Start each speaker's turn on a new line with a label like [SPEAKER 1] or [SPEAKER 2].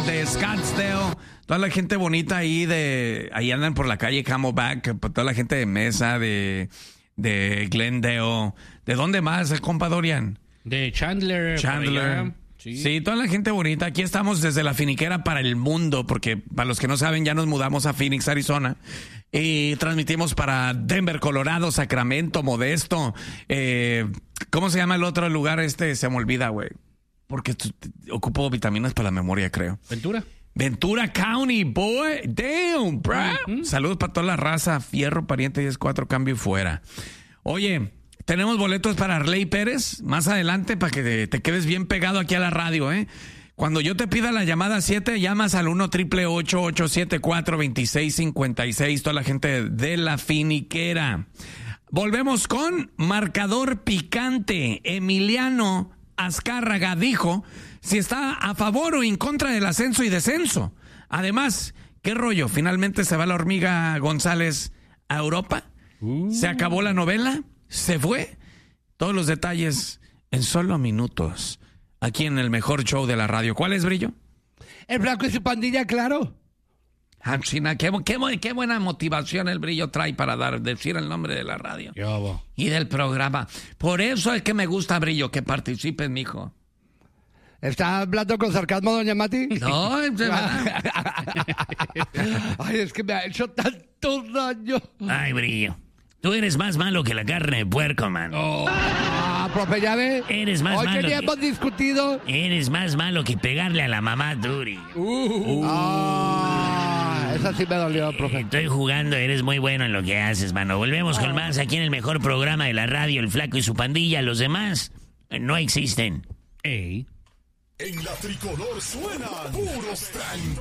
[SPEAKER 1] de Scottsdale, toda la gente bonita ahí andan por la calle Camelback, toda la gente de Mesa, de Glendale. ¿De dónde más, compa Dorian?
[SPEAKER 2] De Chandler.
[SPEAKER 1] Sí, toda la gente bonita. Aquí estamos desde la finiquera para el mundo, porque para los que no saben, ya nos mudamos a Phoenix, Arizona. Y transmitimos para Denver, Colorado, Sacramento, Modesto. ¿Cómo se llama el otro lugar? Se me olvida, güey. Porque ocupo vitaminas para la memoria, creo. Ventura County, boy. Damn, bro. Saludos para toda la raza. Fierro, pariente 10-4, cambio y fuera. Oye, tenemos boletos para Arley Pérez más adelante para que te quedes bien pegado aquí a la radio, ¿eh? Cuando yo te pida la llamada 7, llamas al 1-888-874-2656. Toda la gente de la finiquera. Volvemos con marcador picante. Emiliano Azcárraga dijo si está a favor o en contra del ascenso y descenso. Además, ¿qué rollo? ¿Finalmente se va la hormiga González a Europa? ¿Se acabó la novela? ¿Se fue? Todos los detalles en solo minutos. Aquí en el mejor show de la radio. ¿Cuál es, Brillo?
[SPEAKER 3] El Flaco y su pandilla, claro.
[SPEAKER 1] China, qué buena motivación el Brillo trae para decir el nombre de la radio. Y del programa. Por eso es que me gusta, Brillo, que participes, mijo.
[SPEAKER 3] ¿Está hablando con sarcasmo, doña Mati?
[SPEAKER 1] No, es de verdad.
[SPEAKER 3] Ay, es que me ha hecho tanto daño.
[SPEAKER 4] Ay, Brillo. Tú eres más malo que la carne de puerco, man.
[SPEAKER 3] Profe, ya ve.
[SPEAKER 4] Eres más
[SPEAKER 3] Hoy
[SPEAKER 4] malo.
[SPEAKER 3] Hoy que ya hemos discutido.
[SPEAKER 4] Eres más malo que pegarle a la mamá Duri.
[SPEAKER 3] Esa sí me dolió, profe.
[SPEAKER 4] Estoy jugando, eres muy bueno en lo que haces, mano. Volvemos con más aquí en el mejor programa de la radio, El Flaco y su pandilla. Los demás no existen.
[SPEAKER 5] En la tricolor suenan puros tranquilos.